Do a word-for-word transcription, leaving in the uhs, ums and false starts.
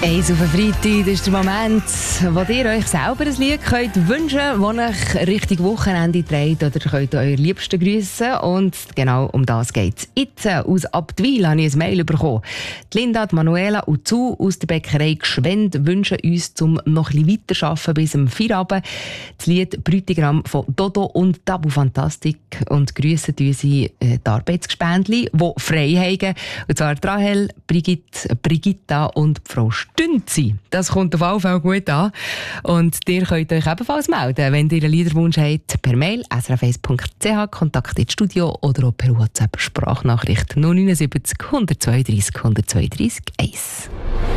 Eins auf den Freitag, das ist der Moment, wo ihr euch selber ein Lied könnt wünschen könnt, das euch Richtung Wochenende trägt, oder könnt euer Liebsten grüssen. Und genau um das geht es. Jetzt aus Abtwil habe ich ein Mail bekommen. Die Linda, die Manuela und Zu aus der Bäckerei Gschwend wünschen uns, um noch ein bisschen weiterzuarbeiten bis zum Feierabend, das Lied «Brütigam» von Dodo und Tabu Fantastik und grüssen unsere äh, die Arbeitsgespendli, die frei haben. Und zwar Rahel, Brigitte, Brigitta und Frau Stünzi. Das kommt auf jeden Fall gut an. Und ihr könnt euch ebenfalls melden, wenn ihr einen Liederwunsch habt, per Mail s r f eins punkt c h, Kontakt ins Studio oder auch per WhatsApp Sprachnachricht null neun sieben null eins zwei drei eins zwei drei eins.